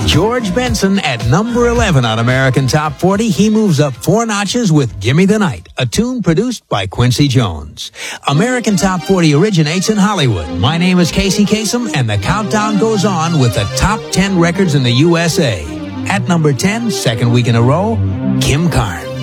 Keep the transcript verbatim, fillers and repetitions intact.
George Benson at number eleven on American Top forty. He moves up four notches with Gimme the Night, a tune produced by Quincy Jones. American Top forty originates in Hollywood. My name is Casey Kasem, and the countdown goes on with the top ten records in the U S A. At number ten, second week in a row, Kim Carnes.